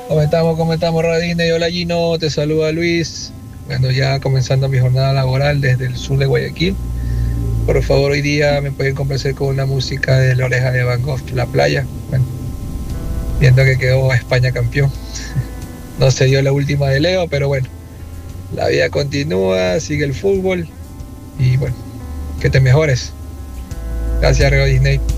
¿Cómo estamos, Radine? Hola, Gino, te saluda Luis. Bueno, ya comenzando mi jornada laboral desde el sur de Guayaquil. Por favor, hoy día me pueden complacer con una música de La Oreja de Van Gogh, La Playa. Bueno, viendo que quedó España campeón. No se dio la última de Leo, pero bueno, la vida continúa, sigue el fútbol y bueno, que te mejores. Gracias, Río Disney.